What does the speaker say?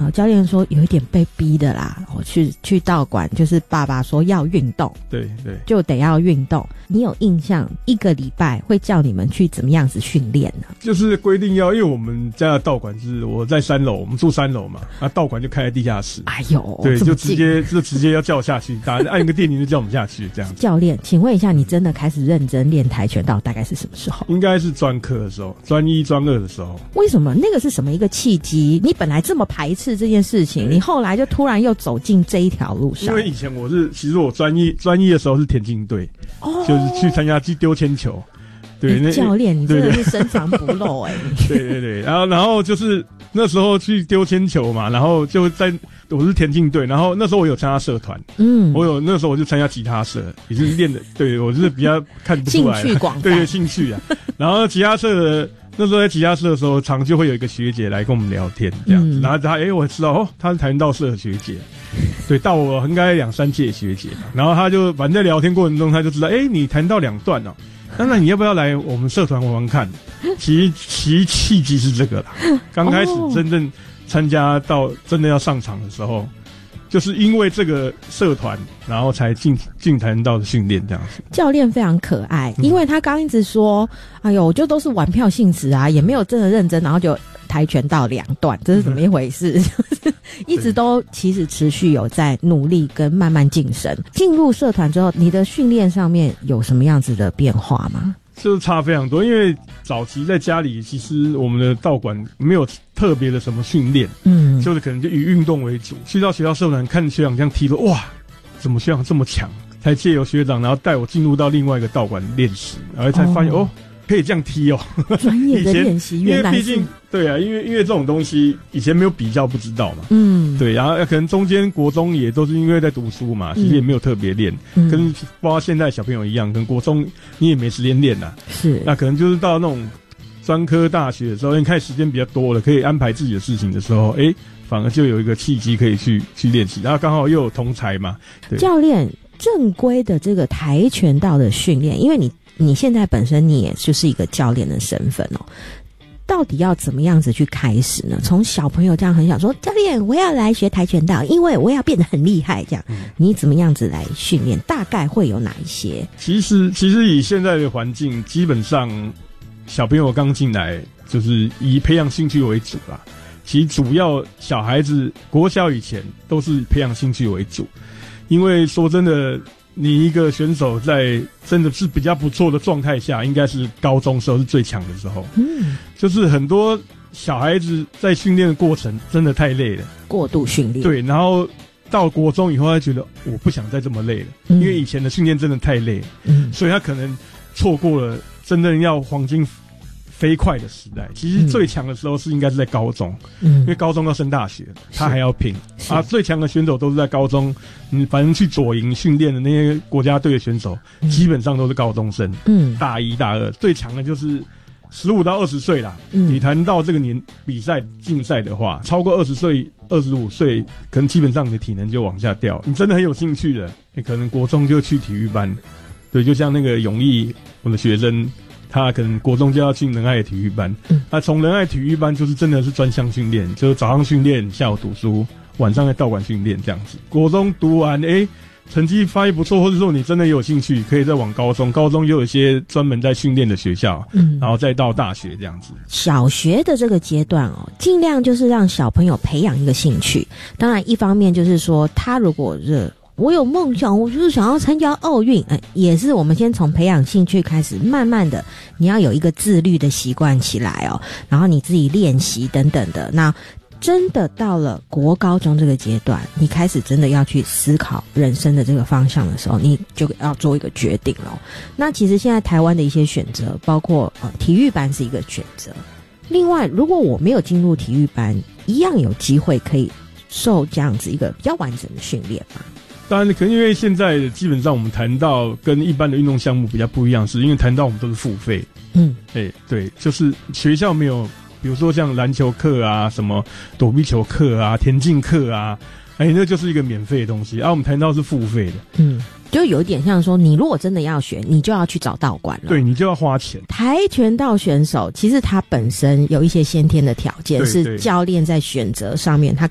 教练说有一点被逼的啦，我去道馆，就是爸爸说要运动， 对对， 就得要运动。你有印象一个礼拜会叫你们去怎么样子训练呢？ 就是规定要，因为我们家的道馆是我在3楼，我们住3楼嘛，道馆就开在地下室。 哎呦， 对，就直接要叫下去，按一个电铃就叫我们下去这样子。 教练，请问一下，你真的开始认真练跆拳道大概是什么时候？ 应该是专科的时候，专1专2的时候。 为什么？那个是什么一个契机？你本来这么排斥这件事情，你后来就突然又走进这一条路上。 因为以前其实我专一的时候是田径队，就是去参加丢铅球。对， 教练，你真的是深藏不露对对对，然后就是那时候去丢铅球嘛，然后我是田径队，然后那时候我有参加社团，那时候我就参加吉他社，也是练的，对，我就是比较看不出来， 兴趣广泛， 对，兴趣啊。然后吉他社的那时候在吉他社的时候，常就会有一个学姐来跟我们聊天这样子，然后我知道她是跆拳道社的学姐，对，到我应该2、3届学姐嘛，然后她就反正在聊天过程中，她就知道，你跆拳道2段哦。那你要不要来我们社团玩玩看？其实契机是这个啦。刚开始真正参加到真的要上场的时候，就是因为这个社团，然后才进跆拳道的训练这样子。教练非常可爱，因为他刚一直说：“哎呦，就都是玩票性质啊，也没有真的认真，然后就跆拳道2段，这是怎么一回事？”一直都其实持续有在努力跟慢慢晋升。进入社团之后，你的训练上面有什么样子的变化吗？ 就是差非常多，因为早期在家里，其实我们的道馆没有特别的什么训练，就是可能就以运动为主。去到学校社团看学长这样踢了，哇，怎么学长这么强？才借由学长，然后带我进入到另外一个道馆练习，然后才发现可以这样踢专业的练习原来是， 因为毕竟对啊，因为这种东西以前没有比较不知道嘛，对，然后可能中间国中也都是因为在读书嘛，其实也没有特别练，跟包括现在小朋友一样，跟国中你也没时间练呐， 是， 那可能就是到那种专科大学的时候，你看时间比较多了，可以安排自己的事情的时候，反而就有一个契机可以去练习，然后刚好又有同才嘛，对， 教练正规的这个跆拳道的训练，因为你现在本身你也就是一个教练的身份到底要怎么样子去开始呢？从小朋友这样很想说，教练我要来学跆拳道，因为我要变得很厉害，这样，你怎么样子来训练？大概会有哪一些？ 其实以现在的环境，基本上小朋友刚进来就是以培养兴趣为主啦。其实主要小孩子国小以前都是培养兴趣为主，因为说真的，你一个选手在真的是比较不错的状态下，应该是高中时候是最强的时候。就是很多小孩子在训练的过程真的太累了， 过度训练。对， 然后到国中以后，他觉得我不想再这么累了，因为以前的训练真的太累了，所以他可能错过了真正要黄金飞快的时代。其实最强的时候应该是在高中，因为高中要升大学，他还要拼啊。最强的选手都是在高中，反正去左营训练的那些国家队的选手，基本上都是高中生，大1、大2。最强的就是15到20岁啦。你谈到这个年比赛竞赛的话，超过20岁、25岁，可能基本上你的体能就往下掉。你真的很有兴趣的，你可能国中就去体育班，对，就像那个永义我的学生。他可能国中就要进仁爱的体育班，他从仁爱体育班就是真的是专项训练，就是早上训练，下午读书，晚上在道馆训练这样子。国中读完，成绩发现不错，或者说你真的有兴趣，可以再往高中，高中又有一些专门在训练的学校，然后再到大学这样子。小学的这个阶段尽量就是让小朋友培养一个兴趣。当然，一方面就是说，他如果我有梦想，我就是想要参加奥运，也是我们先从培养兴趣开始，慢慢的你要有一个自律的习惯起来然后你自己练习等等的。那真的到了国高中这个阶段，你开始真的要去思考人生的这个方向的时候，你就要做一个决定了。那其实现在台湾的一些选择，包括体育班是一个选择。另外，如果我没有进入体育班，一样有机会可以受这样子一个比较完整的训练嘛。当然，可能因为现在基本上我们谈到跟一般的运动项目比较不一样，是因为谈到我们都是付费。对，就是学校没有，比如说像篮球课啊、什么躲避球课啊、田径课啊，那就是一个免费的东西。我们谈到是付费的。就有点像说，你如果真的要学，你就要去找道馆了。对，你就要花钱。跆拳道选手其实他本身有一些先天的条件，是教练在选择上面他